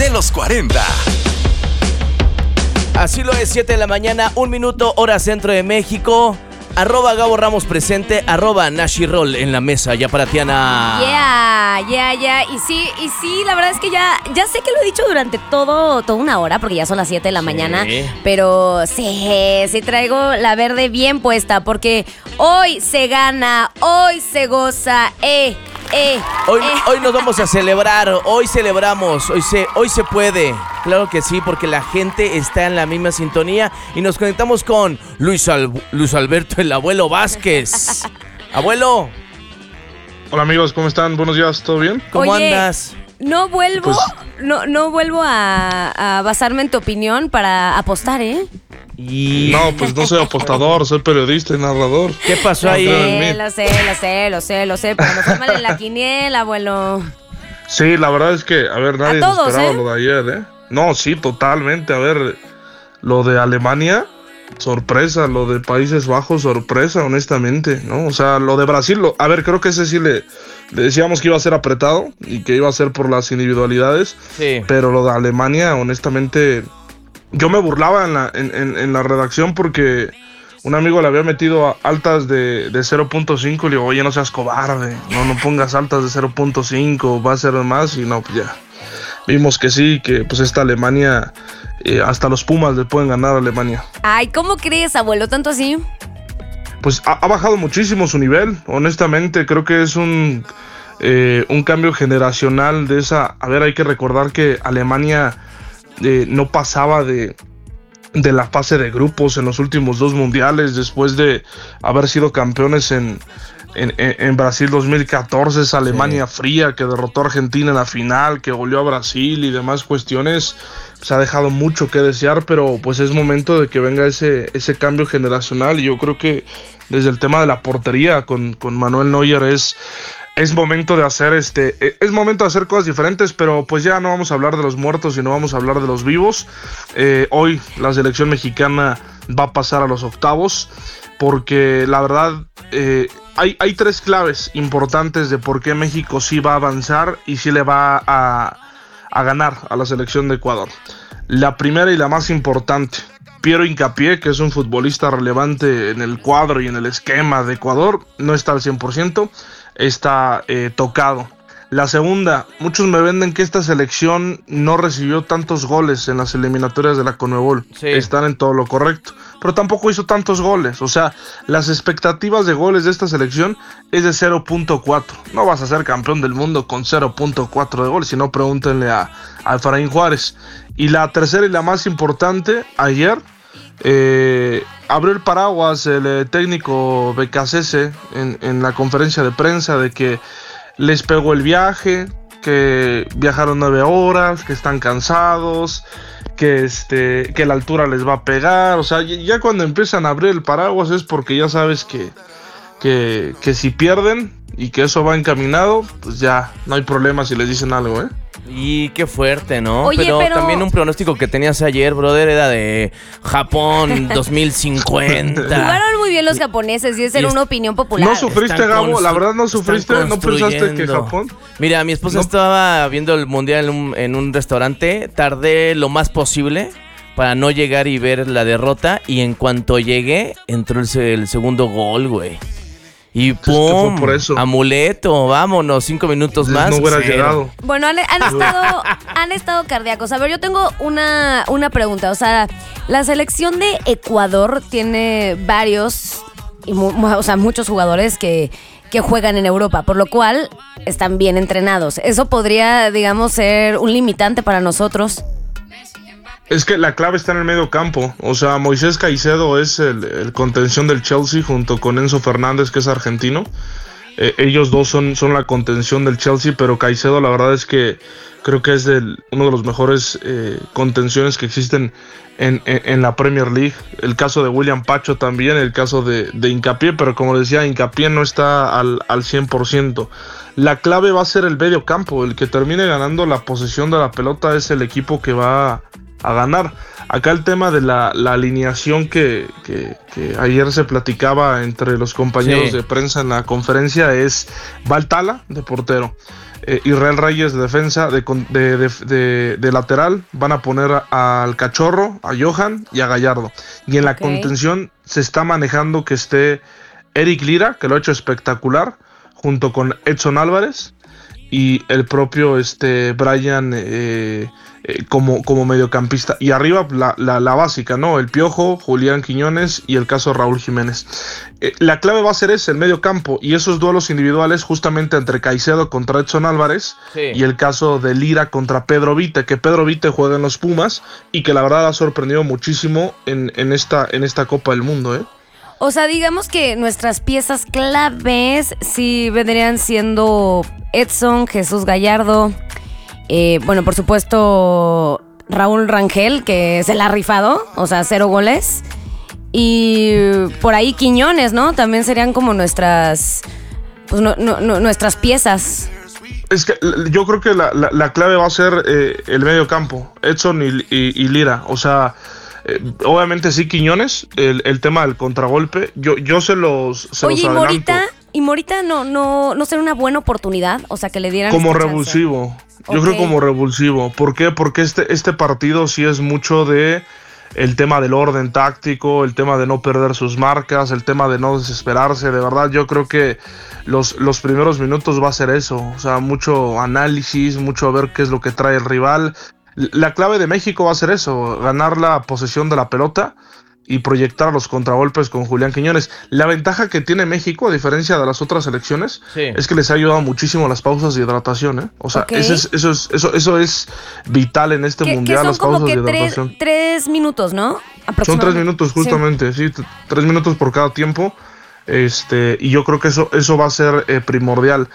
de los 40. Así lo es, 7 de la mañana, 1 minuto, hora centro de México. @Gabo Ramos presente, @Nashirol en la mesa, ya para Tiana. Yeah. Y sí, la verdad es que ya sé que lo he dicho durante toda una hora, porque ya son las 7 de la mañana. Pero sí traigo la verde bien puesta, porque hoy se gana, hoy se goza, Hoy nos vamos a celebrar, hoy celebramos, hoy se puede. Claro que sí, porque la gente está en la misma sintonía y nos conectamos con Luis Alberto, el abuelo Vázquez. Abuelo. Hola amigos, ¿cómo están? Buenos días, ¿todo bien? ¿Cómo andas? No vuelvo a basarme en tu opinión para apostar, ¿eh? No, pues no soy apostador, soy periodista y narrador. ¿Qué pasó ahí? Lo sé, pero me fue mal en la quiniela, abuelo. Sí, la verdad es que, a ver, nadie se esperaba ¿eh? lo de ayer, ¿eh? No, sí, totalmente. A ver, lo de Alemania, sorpresa. Lo de Países Bajos, sorpresa, honestamente, ¿no? O sea, lo de Brasil, a ver, creo que ese sí le decíamos que iba a ser apretado y que iba a ser por las individualidades. Sí. Pero lo de Alemania, honestamente, yo me burlaba en la redacción porque un amigo le había metido altas de 0.5 y le digo, oye, no seas cobarde, no pongas altas de 0.5, va a ser más, y no, pues ya. Vimos que sí, que pues esta Alemania, hasta los Pumas le pueden ganar a Alemania. Ay, ¿cómo crees, abuelo? ¿Tanto así? Pues ha bajado muchísimo su nivel, honestamente, creo que es un cambio generacional de esa. A ver, hay que recordar que Alemania no pasaba de la fase de grupos en los últimos 2 mundiales, después de haber sido campeones en Brasil 2014, esa Alemania fría que derrotó a Argentina en la final, que goleó a Brasil y demás cuestiones. Se ha dejado mucho que desear, pero pues es momento de que venga ese cambio generacional, y yo creo que desde el tema de la portería con Manuel Neuer es momento de hacer cosas diferentes, pero pues ya no vamos a hablar de los muertos, sino vamos a hablar de los vivos. Hoy la selección mexicana va a pasar a los octavos, porque la verdad hay 3 claves importantes de por qué México sí va a avanzar y sí le va a ganar a la selección de Ecuador. La primera y la más importante: Piero Hincapié, que es un futbolista relevante en el cuadro y en el esquema de Ecuador, no está al 100%, está tocado. La segunda, muchos me venden que esta selección no recibió tantos goles en las eliminatorias de la Conmebol. Sí. Están en todo lo correcto, pero tampoco hizo tantos goles. O sea, las expectativas de goles de esta selección es de 0.4. No vas a ser campeón del mundo con 0.4 de goles, si no, pregúntenle a Efraín Juárez. Y la tercera y la más importante, ayer abrió el paraguas el técnico Becasese en la conferencia de prensa de que les pegó el viaje, que viajaron 9 horas, que están cansados, que la altura les va a pegar. O sea, ya cuando empiezan a abrir el paraguas es porque ya sabes que si pierden y que eso va encaminado, pues ya no hay problema si les dicen algo, ¿eh? Y qué fuerte, ¿no? Oye, pero también un pronóstico que tenías ayer, brother, era de Japón 2050. Jugaron muy bien los japoneses y esa era una opinión popular. ¿No sufriste, Gabo? La verdad, ¿no sufriste? ¿No pensaste que Japón? Mira, mi esposa estaba viendo el mundial en un restaurante. Tardé lo más posible para no llegar y ver la derrota. Y en cuanto llegué, entró el segundo gol, güey. Y ¡pum! Por eso. Amuleto, vámonos, 5 minutos más. No hubiera llegado. Bueno, han estado cardíacos. A ver, yo tengo una pregunta. O sea, la selección de Ecuador tiene muchos jugadores que juegan en Europa, por lo cual están bien entrenados. Eso podría, digamos, ser un limitante para nosotros. Es que la clave está en el medio campo. O sea, Moisés Caicedo es el contención del Chelsea junto con Enzo Fernández, que es argentino. Ellos dos son la contención del Chelsea, pero Caicedo la verdad es que creo que es uno de los mejores contenciones que existen en la Premier League. El caso de William Pacho también, el caso de Hincapié, pero como decía, Hincapié no está al 100%. La clave va a ser el medio campo. El que termine ganando la posesión de la pelota es el equipo que va a ganar. Acá el tema de la alineación que ayer se platicaba entre los compañeros de prensa en la conferencia es Baltala de portero, Israel Reyes de defensa, de lateral, van a poner al Cachorro, a Johan y a Gallardo. Y en la contención se está manejando que esté Eric Lira, que lo ha hecho espectacular, junto con Edson Álvarez y el propio Brian como mediocampista. Y arriba la básica, ¿no? El Piojo, Julián Quiñones y el caso Raúl Jiménez. La clave va a ser el medio campo y esos duelos individuales justamente entre Caicedo contra Edson Álvarez y el caso de Lira contra Pedro Vite, que Pedro Vite juega en los Pumas y que la verdad ha sorprendido muchísimo en esta Copa del Mundo, ¿eh? O sea, digamos que nuestras piezas claves sí vendrían siendo Edson, Jesús Gallardo, bueno, por supuesto Raúl Rangel, que se la ha rifado, o sea, 0 goles. Y por ahí Quiñones, ¿no? También serían como nuestras, pues nuestras piezas. Es que yo creo que la clave va a ser el medio campo, Edson y Lira, o sea... obviamente sí Quiñones, el tema del contragolpe, yo se los Oye, adelanto. ¿Y Morita no será una buena oportunidad? O sea, que le dieran como revulsivo. Yo creo como revulsivo. ¿Por qué? Porque este partido sí es mucho de el tema del orden táctico, el tema de no perder sus marcas, el tema de no desesperarse. De verdad, yo creo que los primeros minutos va a ser eso. O sea, mucho análisis, mucho ver qué es lo que trae el rival. La clave de México va a ser eso, ganar la posesión de la pelota y proyectar los contragolpes con Julián Quiñones. La ventaja que tiene México, a diferencia de las otras selecciones, es que les ha ayudado muchísimo las pausas de hidratación, ¿eh? O sea, eso es vital en este mundial, las pausas de hidratación. 3 minutos, ¿no? Son 3 minutos justamente, sí, 3 minutos por cada tiempo. Y yo creo que eso va a ser primordial.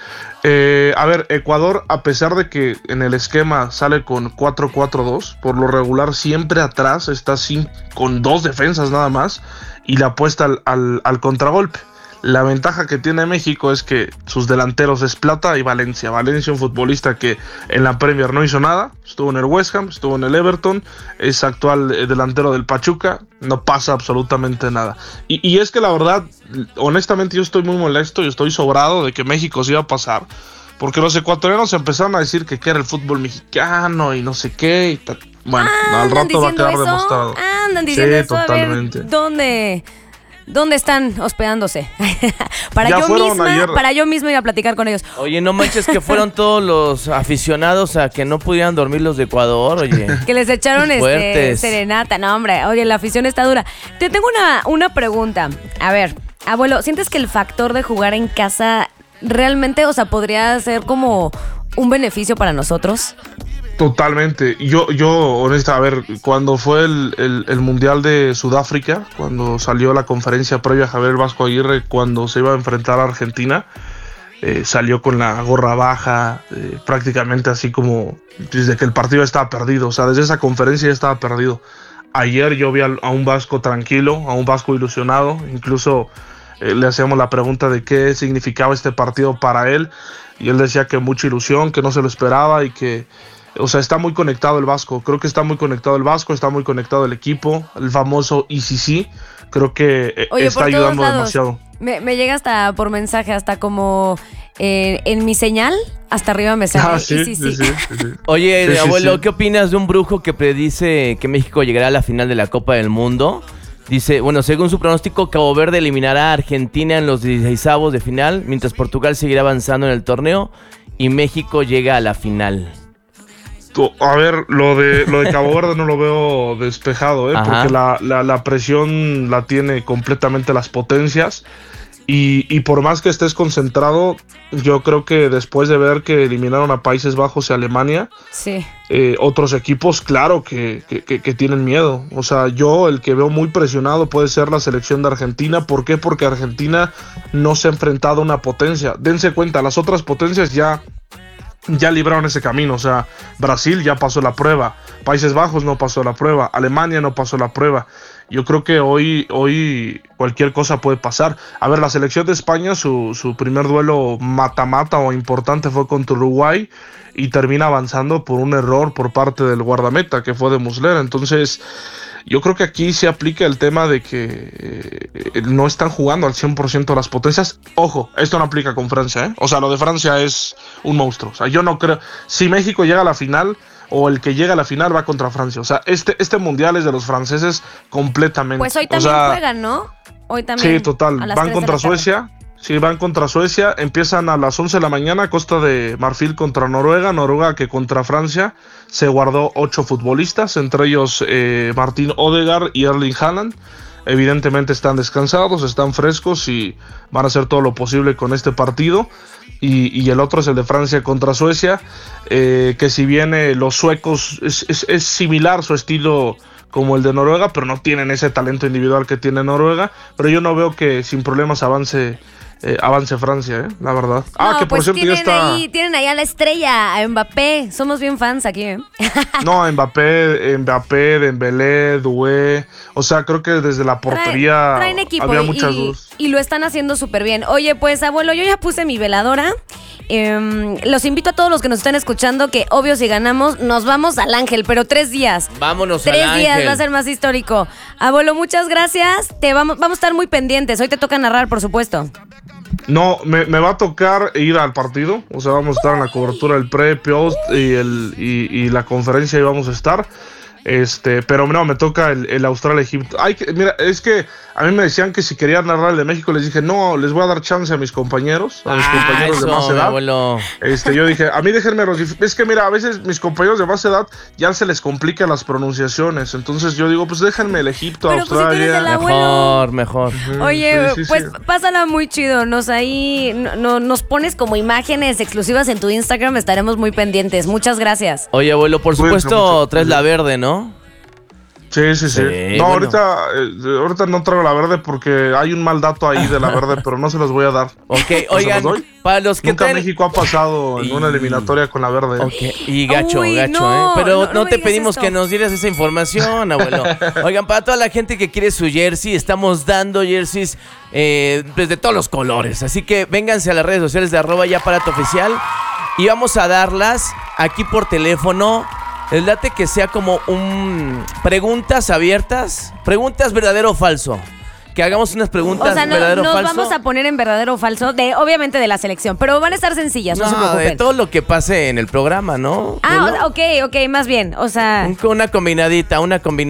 A ver, Ecuador, a pesar de que en el esquema sale con 4-4-2, por lo regular siempre atrás está con 2 defensas nada más y la apuesta al contragolpe. La ventaja que tiene México es que sus delanteros es Plata y Valencia. Valencia, un futbolista que en la Premier no hizo nada, estuvo en el West Ham, estuvo en el Everton, es actual delantero del Pachuca, no pasa absolutamente nada. Y es que la verdad, honestamente yo estoy muy molesto y estoy sobrado de que México se iba a pasar, porque los ecuatorianos empezaron a decir que era el fútbol mexicano y no sé qué. Y bueno, al rato va a quedar demostrado. Andan diciendo eso, totalmente. A ver, ¿Dónde están hospedándose? para yo misma ir a platicar con ellos. Oye, no manches que fueron todos los aficionados a que no pudieran dormir los de Ecuador, oye. Que les echaron serenata. No, hombre, oye, la afición está dura. Te tengo una pregunta. A ver, abuelo, ¿sientes que el factor de jugar en casa realmente, o sea, podría ser como un beneficio para nosotros? Totalmente. Yo honesta, a ver, cuando fue el Mundial de Sudáfrica, cuando salió la conferencia previa a Javier Vasco Aguirre, cuando se iba a enfrentar a Argentina, salió con la gorra baja, prácticamente así como desde que el partido estaba perdido, o sea, desde esa conferencia ya estaba perdido. Ayer yo vi a un Vasco tranquilo, a un Vasco ilusionado, incluso le hacíamos la pregunta de qué significaba este partido para él, y él decía que mucha ilusión, que no se lo esperaba y que... O sea, está muy conectado el Vasco. Creo que está muy conectado el Vasco, está muy conectado el equipo. El famoso ICC. Creo que está ayudando demasiado. Me llega hasta por mensaje, hasta como en mi señal, hasta arriba me sale. Sí. Oye, abuelo, ¿qué opinas de un brujo que predice que México llegará a la final de la Copa del Mundo? Dice, bueno, según su pronóstico, Cabo Verde eliminará a Argentina en los 16avos de final, mientras Portugal seguirá avanzando en el torneo y México llega a la final. A ver, lo de Cabo Verde no lo veo despejado, porque la presión la tiene completamente las potencias y por más que estés concentrado, yo creo que después de ver que eliminaron a Países Bajos y Alemania, otros equipos, claro que tienen miedo. O sea, yo el que veo muy presionado puede ser la selección de Argentina. ¿Por qué? Porque Argentina no se ha enfrentado a una potencia. Dense cuenta, las otras potencias ya libraron ese camino. O sea, Brasil ya pasó la prueba, Países Bajos no pasó la prueba, Alemania no pasó la prueba. Yo creo que hoy cualquier cosa puede pasar. A ver, la selección de España, su primer duelo mata-mata o importante fue contra Uruguay y termina avanzando por un error por parte del guardameta, que fue de Muslera. Entonces, Yo creo que aquí se aplica el tema de que no están jugando al 100% las potencias. Ojo, esto no aplica con Francia, ¿eh? O sea, lo de Francia es un monstruo. O sea, yo no creo... Si México llega a la final, o el que llega a la final va contra Francia. O sea, este mundial es de los franceses completamente. Pues hoy también juegan, ¿no? Hoy también. Sí, total. Van contra Suecia. Sí, van contra Suecia, empiezan a las 11 de la mañana, Costa de Marfil contra Noruega que contra Francia se guardó 8 futbolistas, entre ellos Martín Odegaard y Erling Haaland. Evidentemente están descansados, están frescos y van a hacer todo lo posible con este partido. Y el otro es el de Francia contra Suecia, que si bien los suecos es similar su estilo como el de Noruega, pero no tienen ese talento individual que tiene Noruega, pero yo no veo que sin problemas avance Francia, la verdad. No, que por cierto tienen ahí a la estrella, a Mbappé. Somos bien fans aquí, ¿eh? No, Mbappé, Dembélé, Doué. O sea, creo que desde la portería traen equipo había muchas dudas. Y lo están haciendo súper bien. Oye, pues, abuelo, yo ya puse mi veladora. Los invito a todos los que nos están escuchando que, obvio, si ganamos, nos vamos al Ángel, pero 3 días. Vámonos al Ángel. 3 días, va a ser más histórico. Abuelo, muchas gracias. Vamos a estar muy pendientes. Hoy te toca narrar, por supuesto. No, me va a tocar ir al partido. O sea, vamos a estar en la cobertura del pre, post y la conferencia, y vamos a estar. Pero no, me toca el Australia-Egipto. Mira, es que a mí me decían que si quería narrar el de México, les dije, no, les voy a dar chance a mis compañeros, de más edad. Abuelo. Yo dije, a mí déjenme es que mira, a veces mis compañeros de más edad ya se les complican las pronunciaciones, entonces yo digo, pues déjenme el Egipto, pero Australia. Pues si tienes el abuelo. Mejor. Oye, sí, pues pásala muy chido, nos pones como imágenes exclusivas en tu Instagram, estaremos muy pendientes. Muchas gracias. Oye, abuelo, por supuesto traes la verde, ¿no? Sí. No, bueno. ahorita no traigo la verde porque hay un mal dato ahí de la verde, pero no se los voy a dar. Ok, oigan, para los que nunca México ha pasado en una eliminatoria con la verde. Okay. Y gacho, no, pero no te pedimos esto. Que nos dieras esa información, abuelo. Oigan, para toda la gente que quiere su jersey, estamos dando jerseys de todos los colores. Así que vénganse a las redes sociales de @yaparato_oficial y vamos a darlas aquí por teléfono. Les late que sea como preguntas abiertas, preguntas verdadero o falso. Que hagamos unas preguntas verdadero o falso. Nos vamos a poner en verdadero o falso, obviamente de la selección, pero van a estar sencillas, no se preocupen. De todo lo que pase en el programa, ¿no? Ok, más bien, o sea... Una combinadita.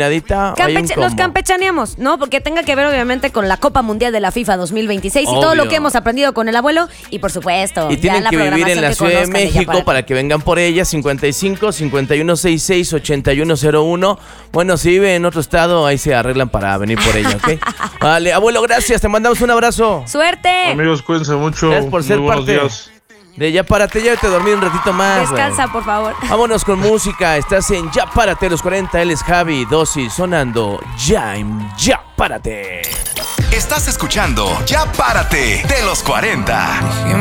Los campechaneamos, ¿no? Porque tenga que ver obviamente con la Copa Mundial de la FIFA 2026 y todo lo que hemos aprendido con el abuelo y por supuesto... Y tienen que vivir en la Ciudad de México para que vengan por ella, 55 5166 8101. Bueno, si vive en otro estado, ahí se arreglan para venir por ella, ¿ok? Vale, abuelo, gracias, te mandamos un abrazo. ¡Suerte! Amigos, cuídense mucho. Gracias por ser parte de Ya Párate, ya te dormí un ratito más. Descansa, por favor. Vámonos con música, estás en Ya Párate, los 40, él es Javi, Dosis, sonando Ya Párate. Estás escuchando Ya Párate, de los 40.